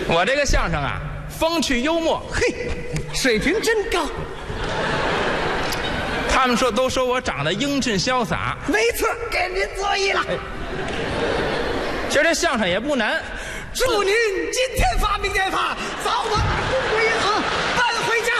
我这个相声啊，风趣幽默， 嘿，水平真高。 他们都说我长得英俊潇洒， 没错，给您作揖了。 其实这相声也不难。 祝您今天发明天发，早晚不归银行搬回家。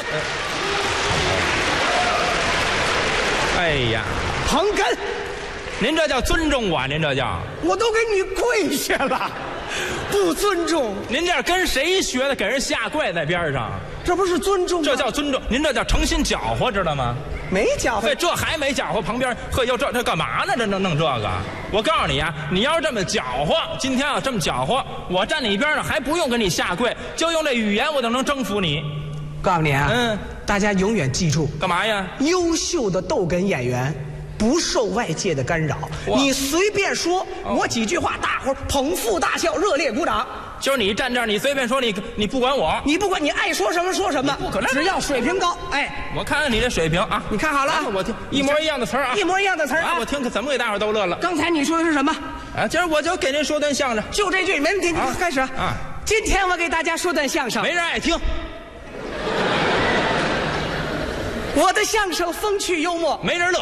哎呀， 捧哏， 您这叫尊重我，您这叫我都给你跪下了，不尊重。 您这跟谁学的？给人下跪在边上， 这不是尊重吗？ 这叫尊重。您这叫诚心搅和，知道吗？ 没搅和， 这还没搅和，旁边呵，又这干嘛呢？这弄这个？我告诉你啊，你要是这么搅和，今天要这么搅和，我站你边上还不用跟你下跪，就用这语言我就能征服你。 告诉你啊，大家永远记住， 干嘛呀？ 优秀的逗哏演员不受外界的干扰，你随便说，我几句话，大伙儿捧腹大笑，热烈鼓掌。 就是你站这儿，你随便说，你不管我， 你不管你爱说什么说什么， 不可能， 只要水平高。哎， 我看看你这水平啊， 你看好了， 我听一模一样的词儿啊， 一模一样的词儿啊， 我听怎么给大伙儿都乐了。 刚才你说的是什么？ 啊，今儿我就给您说段相声， 就这句没问题，开始啊。今天我给大家说段相声， 没人爱听。 我的相声风趣幽默， 没人乐。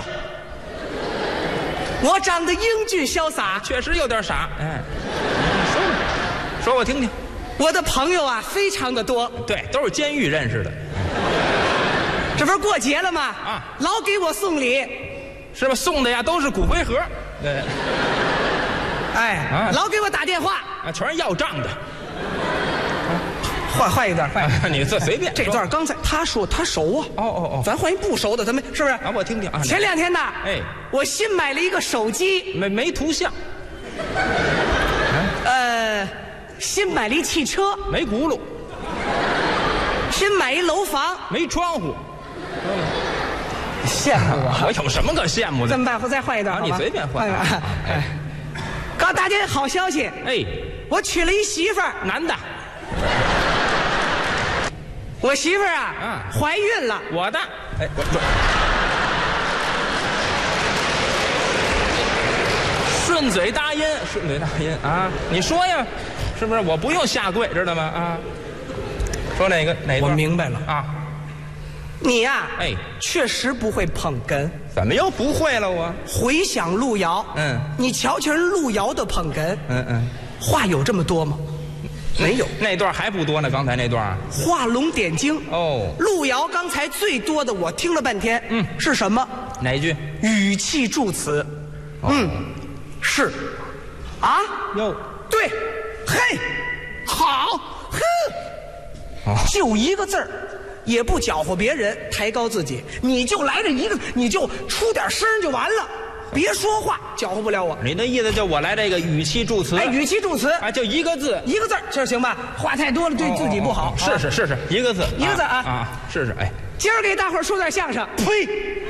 我长得英俊潇洒， 确实有点傻。哎，说我听听。 我的朋友啊，非常的多。 对，都是监狱认识的。 这不是过节了吗？ 啊， 老给我送礼， 是吧？送的呀都是骨灰盒。对。 哎，老给我打电话， 啊，全是要账的。 换一段， 你这随便。 这段刚才他说他熟啊。 哦， 咱换一不熟的，咱们是不是？ 啊，我听听啊。 前2天呢，我新买了一个手机， 没图像。 新买了一汽车， 没轱辘； 新买一楼房， 没窗户。 羡慕啊！ 我有什么可羡慕的？ 这么办？再换一段， 你随便换。 哎，告诉大家好消息，我娶了一媳妇儿， 男的。 我媳妇儿啊，怀孕了。 我的，顺嘴答音啊！你说呀，是不是？我不用下跪，知道吗？啊，说哪个？ 我明白了啊。 你呀，确实不会捧哏。 怎么又不会了？我回想路遥，你瞧瞧人路遥的捧哏，话有这么多吗？没有， 那段还不多呢。刚才那段画龙点睛。路遥刚才最多的我听了半天，是什么？ 哪句？ 语气助词。是，啊，对，嘿，好，哼，就一个字儿，也不搅和别人，抬高自己，你就来这一个，你就出点声就完了。别说话，搅和不了我。 你的意思就我来这个语气助词？ 语气助词， 就一个字， 这行吧？话太多了，对自己不好。 是，一个字，啊，是。 今儿给大伙儿说点相声。 呸！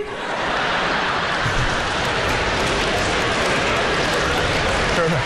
是不是？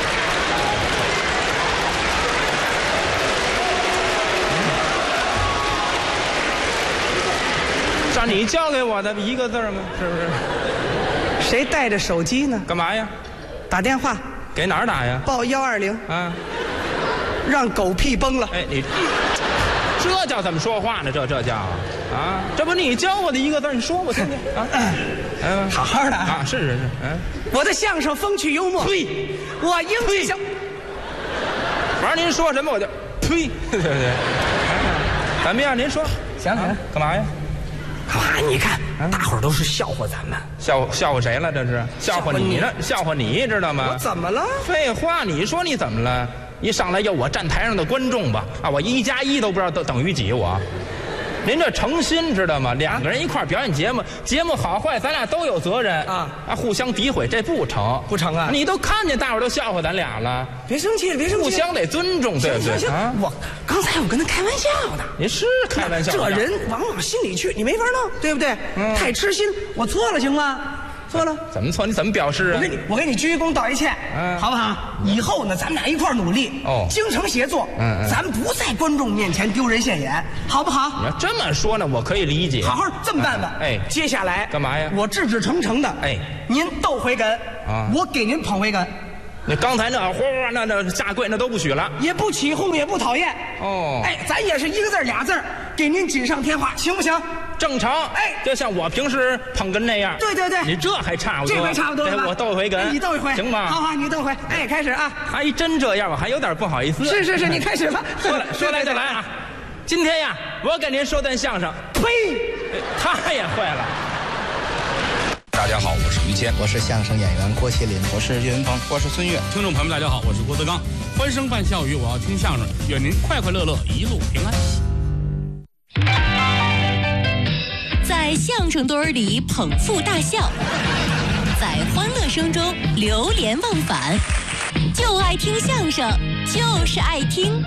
让你教给我的一个字吗？是不是？ 谁带着手机呢？ 干嘛呀？ 打电话。 给哪儿打呀？ 报120 啊！ 让狗屁崩了！ 你这叫怎么说话呢？这叫啊？这不你教我的一个字，你说我听听啊！ 好好的啊！是。 我的相声风趣幽默。 呸！ 我英俊小。 反正您说什么我就呸！对。怎么样？您说。 行， 干嘛呀？ 你看，大伙儿都是笑话咱们， 笑话谁了？这是笑话你呢，笑话你知道吗？ 我怎么了？ 废话，你说你怎么了？一上来要我站台上的观众吧？啊，我1加1都不知道等于几我。您这诚心知道吗？2个人一块表演节目好坏咱俩都有责任啊！互相诋毁这不成啊！你都看见大伙都笑话咱俩了， 别生气，互相得尊重，对不对？ 啊！我刚才我跟他开玩笑的， 你是开玩笑， 这人往心里去，你没法弄，对不对？太痴心，我错了行吗？错了， 怎么错？你怎么表示啊？ 我给你鞠一躬道一歉，好不好？以后呢，咱们俩一块努力，精诚协作，咱不在观众面前丢人现眼，好不好？ 你要这么说呢，我可以理解。 好这么办吧。接下来干嘛呀？ 我志志诚诚的，您逗回哏，我给您捧回哏， 那刚才那那下跪那都不许了， 也不起哄，也不讨厌。 哦， 哎，咱也是一个字俩字给您锦上添花，行不行？ 正常。 哎， 就像我平时捧哏那样。 对对对， 你这还差不多。 这回差不多了吧？ 我斗一回哏， 你斗一回， 行吗？ 好好，你斗回。哎，开始啊！ 还真这样，我还有点不好意思。 是，你开始吧。 说来就来啊！今天呀，我给您说段相声。 呸！ 他也坏了。 大家好，我是于谦， 我是相声演员郭麒麟， 我是岳云鹏，我是孙越。 听众朋友们，大家好，我是郭德纲。欢声伴笑语，我要听相声，愿您快快乐乐，一路平安。 在相声堆里捧腹大笑，在欢乐声中流连忘返，就爱听相声，就是爱听。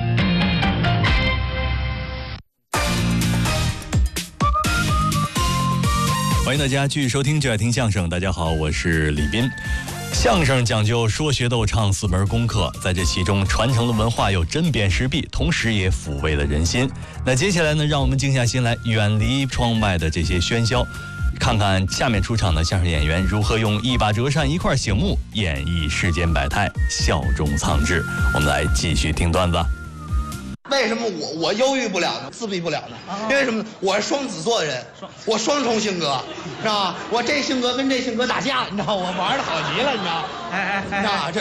欢迎大家继续收听就爱听相声。大家好，我是李斌。相声讲究说学逗唱4门功课，在这其中传承了文化，又针砭时弊，同时也抚慰了人心。那接下来呢，让我们静下心来，远离窗外的这些喧嚣，看看下面出场的相声演员如何用一把折扇一块醒目演绎世间百态，笑中藏智。我们来继续听段子。 为什么我忧郁不了呢？自闭不了呢？因为什么呢？我是双子座的人，我双重性格，知道吧？我这性格跟这性格打架，你知道我玩的好极了，你知道？你知道这？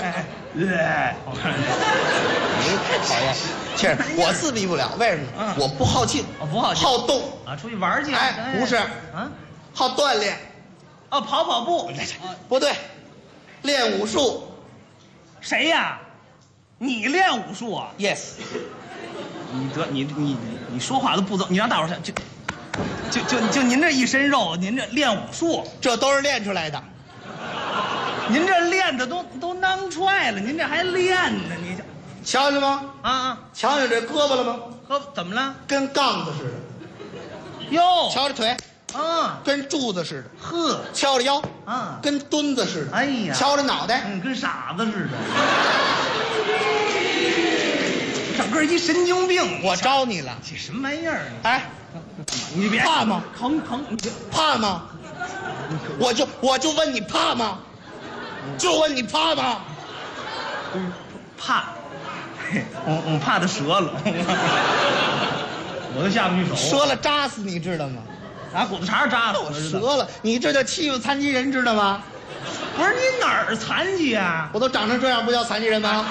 你太讨厌。其实我自闭不了，为什么？我不好静， 不好静， 好动啊，出去玩去。 哎，不是，好锻炼。 哦，跑步。 不对，练武术。 谁呀？你练武术啊 ？Yes。 你说话的步骤，你让大伙儿就您这一身肉，您这练武术， 这都是练出来的。 您这练的都囊踹了，您这还练呢？你瞧见吗？ 啊！ 瞧见这胳膊了吗？ 怎么了？ 跟杠子似的。 哟， 瞧着腿，跟柱子似的。 呵， 瞧着腰，跟墩子似的。 哎呀， 瞧着脑袋， 跟傻子似的。整个一神经病！ 我招你了， 这什么玩意儿？ 哎， 你别怕吗？ 疼， 怕吗？我就问你怕吗？就问你怕吗？ 怕，我怕他折了，我都下不去手。 折了扎死你，知道吗？ 拿骨头茬扎死我折了，你这叫欺负残疾人，知道吗？ 不是你哪儿残疾啊？ 我都长成这样，不叫残疾人吗？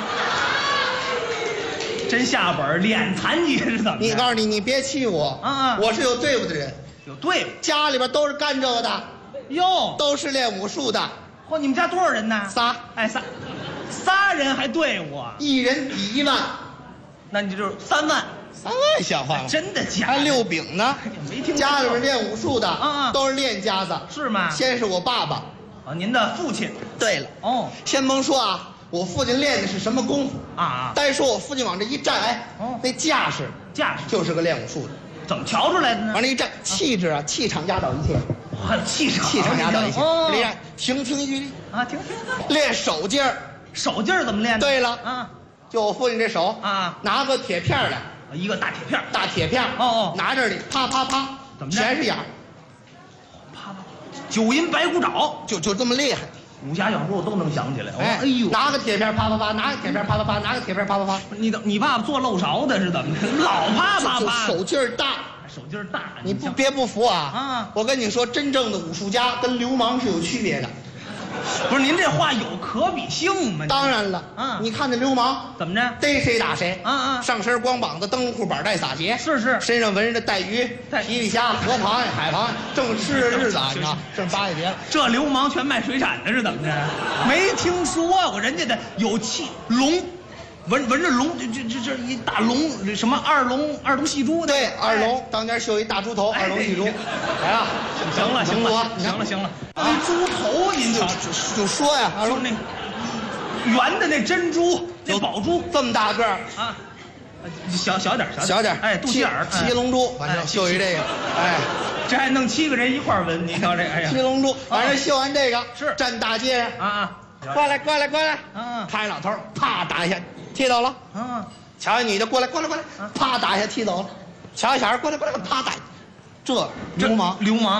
真下本，脸残疾是怎么？ 你告诉你别欺负我我是有队伍的人， 有队伍， 家里边都是干这个的， 哟， 都是练武术的。 嚯，你们家多少人呢 ？3， 哎仨人还队伍啊 ？1人抵1万， 那你就是3万 ，3万像话吗？ 真的假的？ 还6饼呢， 没听。 家里边练武术的都是练家子， 是吗？ 先是我爸爸， 您的父亲。 对了，先甭说啊。我父亲练的是什么功夫啊？ 单说我父亲往这一站，哎，那架势就是个练武术的。 怎么瞧出来的呢？ 往这一站，气质啊，气场压倒一切。 气场压倒一切。练停一句啊，停。 练手劲儿， 手劲儿怎么练呢？ 对了就我父亲这手拿个铁片来， 一个大铁片， 拿这里啪啪啪， 怎么全是眼儿， 啪，九阴白骨爪， 就这么厉害。 武侠小说我都能想起来。 哎呦，拿个铁片啪啪啪，拿个铁片啪啪啪，拿个铁片啪啪啪。 你爸爸做漏勺的是怎么着？老啪啪啪， 手劲儿大，你别不服啊！我跟你说，真正的武术家跟流氓是有区别的。 不是您这话有可比性吗？ 当然了，你看那流氓怎么着， 逮谁打谁，上身光膀子，灯笼裤板带撒鞋， 是， 身上纹着带鱼、皮皮虾、河螃蟹、海螃蟹，正吃的日子啊，你知道，正8月节了。 这流氓全卖水产的是怎么着？没听说过，人家的有气龙。纹着龙，这一大龙，什么二龙戏珠？ 对，二龙当年绣一大猪头，二龙戏珠。来啊， 行了，猪头您就说呀， 就那圆的那珍珠，那宝珠这么大个儿啊，小点，哎，肚脐眼七龙珠，反正绣一这个，哎， 这还弄7个人一块纹，你瞧这，哎呀， 七龙珠，反正绣完这个是站大街上过来，看老头啪打一下。踢走了，瞧见女的过来，啪打一下踢走了，瞧小孩过来，啪打，这流氓，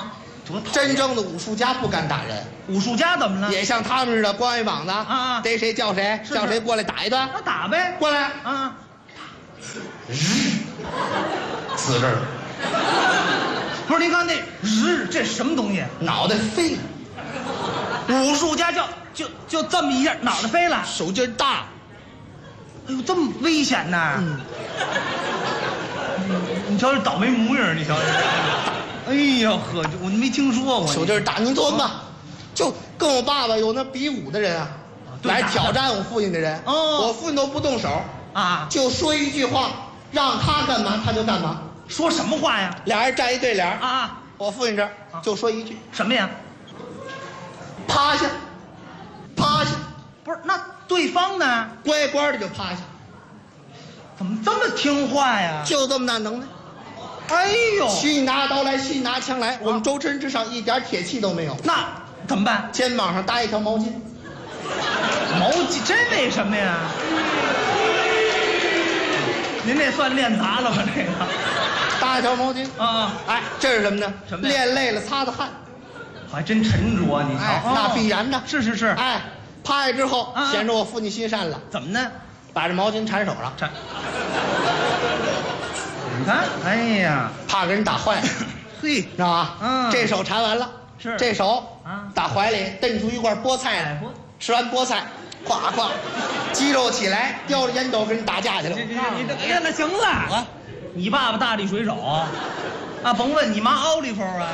真正的武术家不敢打人。 武术家怎么了？ 也像他们似的，光一膀子啊， 逮谁叫谁，叫谁过来打一顿， 那打呗， 过来啊， 死这儿了。 不是您刚那这是什么东西？ 脑袋飞了。 武术家就这么一下，脑袋飞了， 手劲大。 哎呦，这么危险呐！你瞧这倒霉模样，你瞧瞧。哎呀呵，我没听说过。 手劲大，您琢磨吧，就跟我爸爸有那比武的人啊，来挑战我父亲的人，我父亲都不动手啊， 就说一句话，让他干嘛他就干嘛。 说什么话呀？ 俩人站一对联啊， 我父亲这儿就说一句什么呀？ 趴下，趴下。 不是，那对方呢？ 乖乖的就趴下。 怎么这么听话呀？ 就这么大能耐。 哎呦， 许你拿刀来，许你拿枪来，我们周身之上一点铁器都没有。 那怎么办？ 肩膀上搭一条毛巾。 毛巾？这为什么呀？您这算练砸了吧？这个搭一条毛巾啊！ 哎，这是什么呢？ 什么？ 练累了擦的汗。 还真沉着，你瞧， 那必然的。 是。 哎，趴下之后，显着我父亲心善了。 怎么呢？ 把这毛巾缠手上， 缠。你看，哎呀， 怕给人打坏了。 嘿， 知道吧？这手缠完了， 是这手打怀里蹬出一罐菠菜来。吃完菠菜，咵咵，肌肉起来，叼着烟斗跟人打架去了。 你那行了啊！你爸爸大力水手啊，甭问你妈奥利弗啊。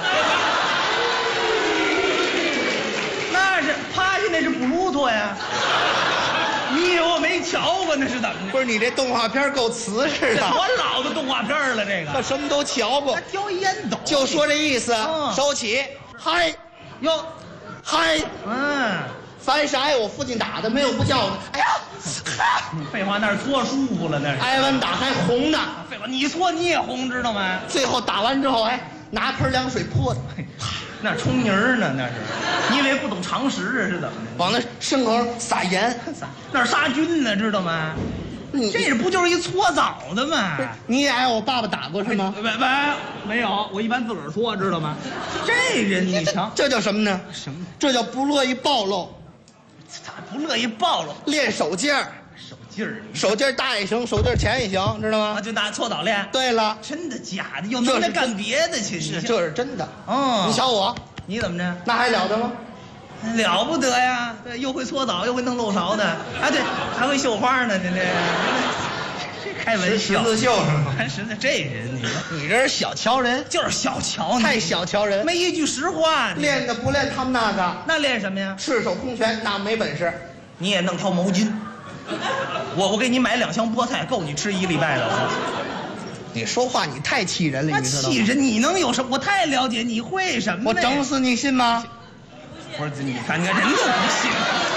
那是趴下，那是布鲁托呀。你以为我没瞧过那是怎么的？ 不是你这动画片够瓷实的， 多老的动画片了，这个他什么都瞧过。 他叼烟斗， 就说这意思。收起，嗨， 哟， 嗨，凡是挨我父亲打的，没有不叫的。哎呀， 废话，那是搓舒服了，那是。 挨完打还红呢。 废话，你搓你也红，知道吗？ 最后打完之后，哎，拿盆凉水泼他。 那冲泥儿呢？那是，你以为不懂常识啊？是怎么的？ 往那牲口撒盐， 那是杀菌呢，知道吗？这不就是一搓澡的吗？ 你也挨我爸爸打过是吗？ 没有，我一般自个儿搓，知道吗？这人你瞧， 这叫什么呢？ 什么？ 这叫不乐意暴露。 咋不乐意暴露？ 练手劲儿。手劲儿大也行，手劲儿浅也行，知道吗？ 就拿搓澡练。 对了， 真的假的？又能来干别的去？ 这是真的。你瞧我， 你怎么着？ 那还了得吗？ 了不得呀！对，又会搓澡，又会弄漏勺的，啊，对，还会绣花呢。这开玩笑， 十字绣是吗？ 还是这人， 你这是小瞧人， 就是小瞧你， 太小瞧人， 没一句实话。 练的不练他们那个， 那练什么呀？ 赤手空拳，那没本事。 你也弄条毛巾。我给你买2箱菠菜，够你吃1礼拜的。 你说话你太气人了，你知道吗？ 气人，你能有什么？我太了解你会什么？ 我整死你信吗？ 不是，你看人都不信，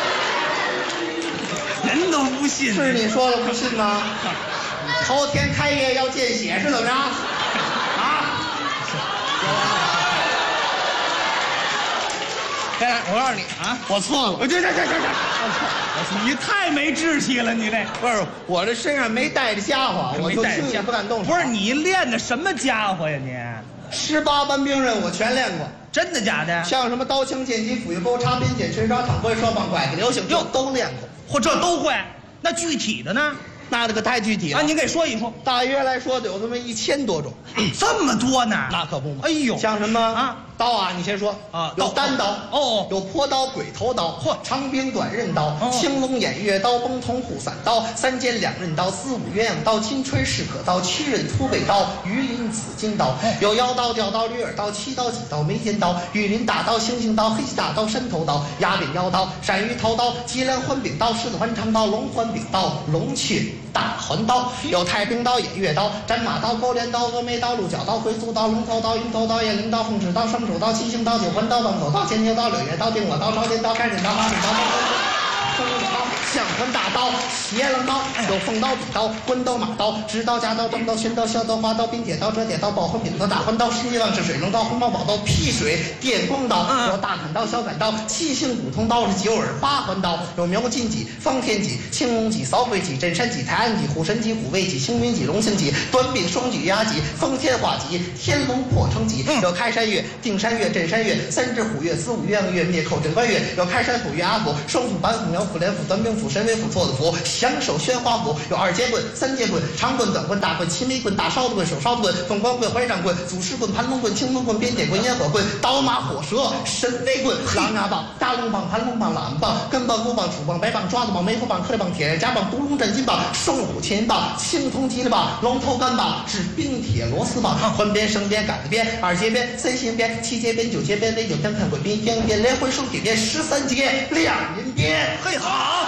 人都不信。 是你说的不信吗？头天开业要见血是怎么着？我告诉你啊，我错了。这， 你太没志气了，你这不是我这身上没带着家伙，我就轻易不敢动手。 不是你练的什么家伙呀你 ？18般兵刃我全练过， 真的假的？ 像什么刀枪剑戟斧钺钩叉鞭锏锤刷躺棍双棒拐子流星，这都练过。 嚯，这都会？那具体的呢？ 那可太具体了啊！您给说一说。 大约来说，有这么1000多种， 这么多呢？ 那可不嘛！ 哎呦， 像什么啊？刀啊，你先说啊。有单刀哦， 有坡刀、鬼头刀，嚯，长柄短刃刀，青龙偃月刀，崩铜虎伞刀，3尖2刃刀，4五鸳鸯刀，金锤噬可刀，7刃粗背刀，鱼鳞紫金刀，有腰刀、吊刀、驴耳刀、7刀、几刀、眉尖刀，玉林大刀、星星刀、黑细大刀、山头刀、压柄腰刀、闪鱼头刀、脊梁环柄刀、狮子环长刀、龙环柄刀、龙雀大环刀，有太平刀、偃月刀、斩马刀、勾镰刀、峨眉刀、鹿角刀、回族刀、龙头刀、鹰头刀、雁翎刀、凤翅刀、双手刀、七星刀、九环刀、棒手刀、千牛刀、柳叶刀、定我刀、朝天刀、开刃刀、八柄刀、生刀、 相环大刀、斜棱刀，有锋刀、笔刀、关刀、马刀、直刀、夹刀、正刀、旋刀、削刀、划刀、冰铁刀、折铁刀、爆环、柄刀、大环刀、世界望是水龙刀、红毛宝刀、劈水、电光刀，有大砍刀、小砍刀、七星古铜刀是九耳八环刀，有描金戟、方天戟、青龙戟、扫鬼戟、镇山戟、泰安戟、虎神戟、虎威戟、星云戟、龙星戟、短柄双举压戟、封天画戟、天龙破城戟，有开山月、定山月、镇山月、三只虎月、四五鸳鸯月、灭寇镇关月，有开山斧、月牙斧、双斧、板斧、苗斧、连斧、短柄斧、神威斧、错子斧、降手宣花斧，有二节棍、三节棍、长棍、短棍、大棍、齐眉棍、大烧子棍、手烧子棍、凤光棍、怀上棍、祖师棍、盘龙棍、青龙棍、鞭铁棍、烟火棍、刀马火蛇、神威棍、狼牙棒、大龙棒、盘龙棒、喇棒、根棒、钩棒、杵棒、白棒、抓子棒、梅花棒、克力棒、铁刃夹棒、独龙震金棒、双虎麒麟棒、青铜吉利棒、龙头杆棒是冰铁螺丝棒、环边、绳边、杆子边、二节边、三星边、七节边、九节边、围九边、看鬼边、阳边、连环收铁边、13节亮银边。 嘿，好！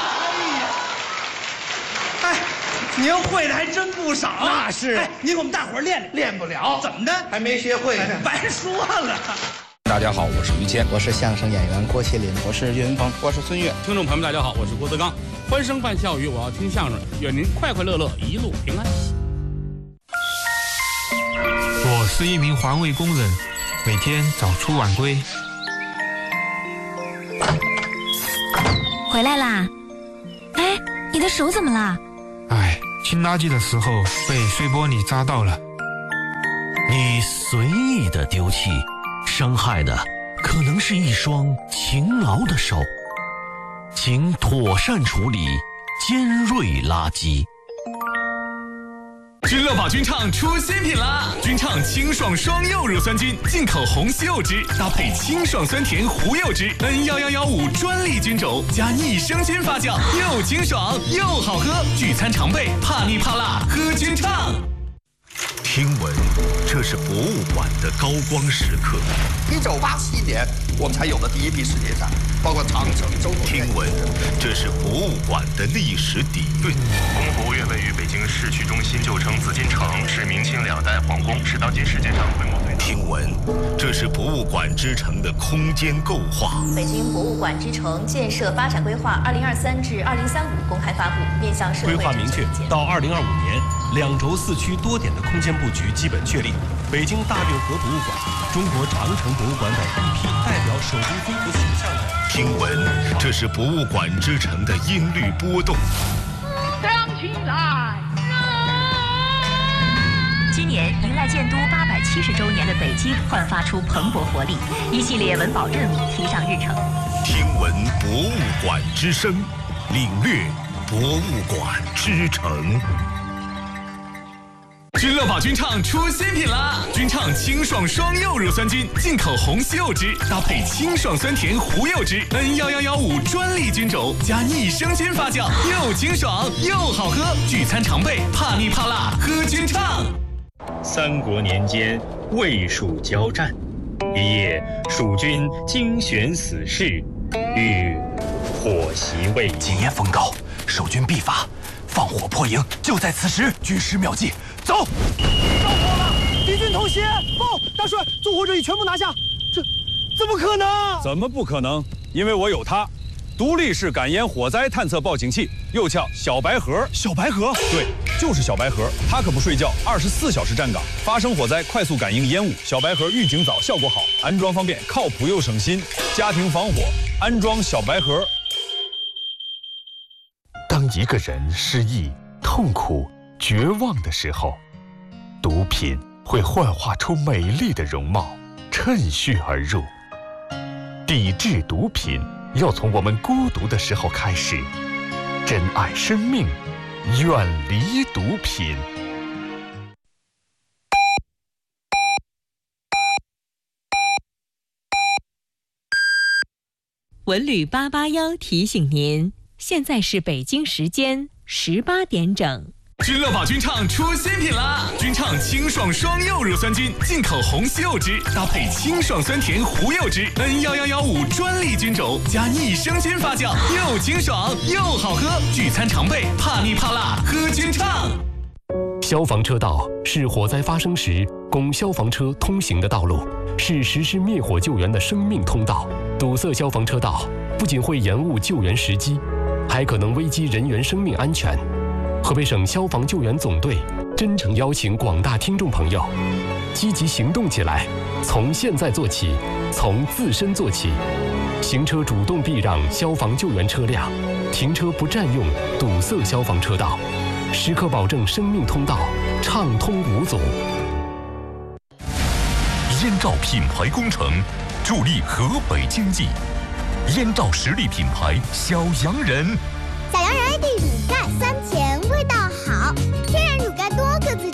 哎，您会的还真不少。 那是。 哎，您给我们大伙儿练练。 练不了， 怎么的？ 还没学会呢。 白说了。 大家好，我是于谦， 我是相声演员郭麒麟， 我是岳云鹏，我是孙越。 听众朋友们，大家好，我是郭德纲。欢声伴笑语，我要听相声，愿您快快乐乐，一路平安。 我是一名环卫工人，每天早出晚归。 回来啦！哎，你的手怎么了？ 哎，清垃圾的时候被碎玻璃扎到了。 你随意的丢弃，伤害的可能是一双勤劳的手，请妥善处理尖锐垃圾。 君乐宝君唱出新品啦！君唱清爽双柚乳酸菌，进口红西柚汁，搭配清爽酸甜胡柚汁，N11115专利菌种，加益生菌发酵，又清爽又好喝。聚餐常备，怕腻怕辣，喝君唱。 听闻这是博物馆的高光时刻。 1987年，我们才有了第一批世界展，包括长城、周口。 听闻这是博物馆的历史底蕴。 宫博物院位于北京市区中心，旧称紫禁城，是明清两代皇宫，是当今世界上规模最大。 听闻这是博物馆之城的空间构化。 北京博物馆之城建设发展规划2023至2035公开发布，面向社会。 规划明确，到2025年，2轴4区多点的空间布局基本确立。北京大运河博物馆、中国长城博物馆等一批代表首都中国形象的。 听闻这是博物馆之城的音律波动。 亮起来！ 今年迎来建都870周年的北京，焕发出蓬勃活力，一系列文保任务提上日程。 听闻博物馆之声，领略博物馆之城。 君乐宝君唱出新品啦！君唱清爽双柚乳酸菌，进口红西柚汁，搭配清爽酸甜胡柚汁，N11115专利菌种，加益生菌发酵，又清爽又好喝。聚餐常备，怕腻怕辣，喝君唱。 三国年间，魏蜀交战，一夜，蜀军精选死士，欲火袭魏。 今夜风高，守军必发，放火破营，就在此时。军师妙计，走！ 着火了，敌军偷袭！报，大帅，纵火者已全部拿下。这怎么可能？ 怎么不可能？因为我有它。独立式感烟火灾探测报警器，又叫小白盒。 小白盒？ 对，就是小白盒。它可不睡觉，24小时站岗，发生火灾快速感应烟雾。小白盒预警早，效果好，安装方便，靠谱又省心。家庭防火，安装小白盒。 当一个人失意、痛苦、绝望的时候，毒品会幻化出美丽的容貌，趁虚而入。抵制毒品，要从我们孤独的时候开始，珍爱生命，远离毒品。 文旅881提醒您，现在是北京时间18点整。 君乐宝君唱出新品啦！君唱清爽双柚乳酸菌，进口红西柚汁，搭配清爽酸甜胡柚汁，N11115专利菌种，加益生菌发酵，又清爽又好喝。聚餐常备，怕腻怕辣，喝君唱。 消防车道是火灾发生时供消防车通行的道路，是实施灭火救援的生命通道。堵塞消防车道不仅会延误救援时机， 还可能危及人员生命安全。河北省消防救援总队真诚邀请广大听众朋友积极行动起来，从现在做起，从自身做起。行车主动避让消防救援车辆，停车不占用堵塞消防车道，时刻保证生命通道畅通无阻。 燕赵品牌工程助力河北经济，燕赵实力品牌小洋人